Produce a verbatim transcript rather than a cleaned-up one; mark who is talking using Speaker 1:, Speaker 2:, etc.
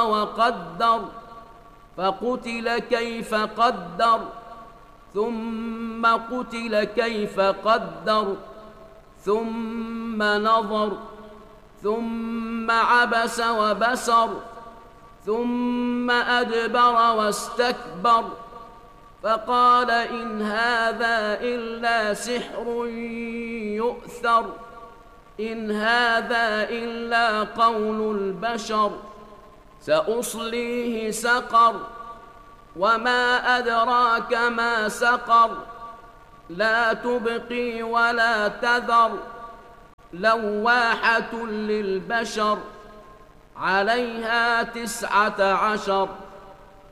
Speaker 1: وقدر فقتل كيف قدر ثم قتل كيف قدر ثم نظر ثم عبس وبسر ثم أدبر واستكبر فقال إن هذا إلا سحر يؤثر إن هذا إلا قول البشر سأصليه سقر وما أدراك ما سقر لا تبقي ولا تذر لواحة للبشر عليها تسعة عشر